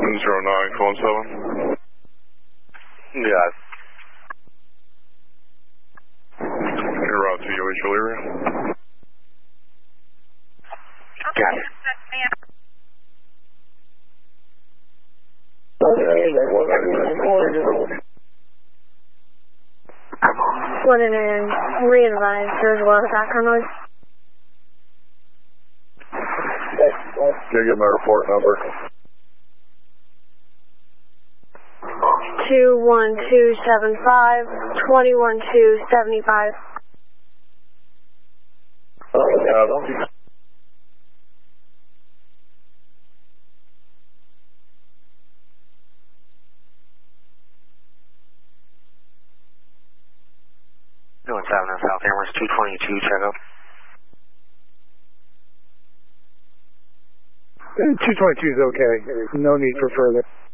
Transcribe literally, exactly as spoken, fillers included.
zero nine, colon seven. Yeah. Your route to U H Illyria. Got it. What did I re-advise? There's a lot of background noise. Can you get my report number? Two one two seven five twenty one two seventy five. Uh, Doing seven on South Amherst, two twenty-two, check up. two twenty-two is okay. No need for further.